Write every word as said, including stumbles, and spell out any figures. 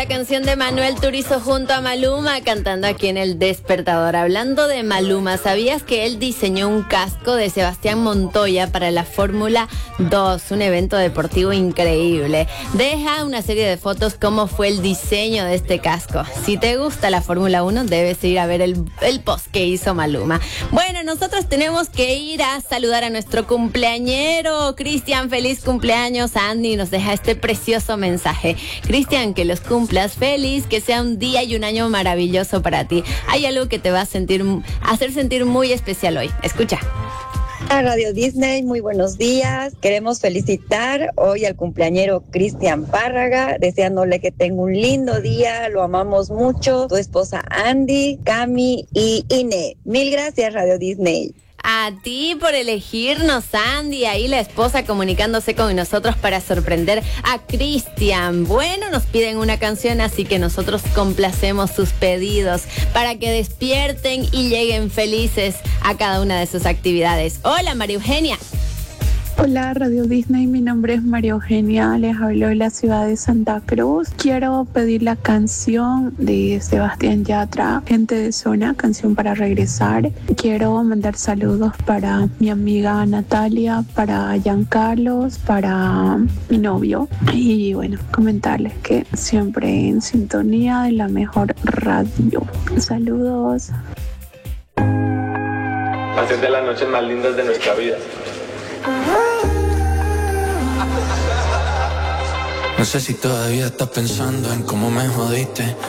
la canción de Manuel Turizo junto a Maluma cantando aquí en El Despertador. Hablando de Maluma, ¿sabías que él diseñó un casco de Sebastián Montoya para la Fórmula dos? Un evento deportivo increíble. Deja una serie de fotos cómo fue el diseño de este casco. Si te gusta la Fórmula uno, debes ir a ver el, el post que hizo Maluma. Bueno, nosotros tenemos que ir a saludar a nuestro cumpleañero. Cristian, feliz cumpleaños. Andy nos deja este precioso mensaje. Cristian, que los cumplas feliz, que sea un día y un año maravilloso para ti. Hay algo que te va a sentir, hacer sentir muy especial hoy. Escucha. Radio Disney, muy buenos días. Queremos felicitar hoy al cumpleañero Cristian Párraga, deseándole que tenga un lindo día. Lo amamos mucho. Tu esposa Andy, Cami y Ine. Mil gracias, Radio Disney. A ti por elegirnos, Andy, ahí la esposa comunicándose con nosotros para sorprender a Cristian. Bueno, nos piden una canción, así que nosotros complacemos sus pedidos para que despierten y lleguen felices a cada una de sus actividades. Hola, María Eugenia. Hola Radio Disney, mi nombre es María Eugenia, les hablo de la ciudad de Santa Cruz. Quiero pedir la canción de Sebastián Yatra, Gente de Zona, canción para regresar. Quiero mandar saludos para mi amiga Natalia, para Giancarlos, para mi novio. Y bueno, comentarles que siempre en sintonía de la mejor radio. Saludos. Hacer de las noches más lindas de nuestra vida. No sé si todavía estás pensando en cómo me jodiste.